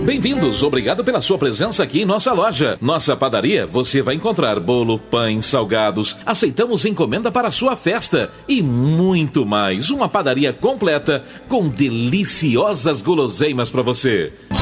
Bem-vindos, obrigado pela sua presença aqui em nossa loja. Nossa padaria, você vai encontrar bolo, pães, salgados, aceitamos encomenda para a sua festa e muito mais. Uma padaria completa com deliciosas guloseimas para você.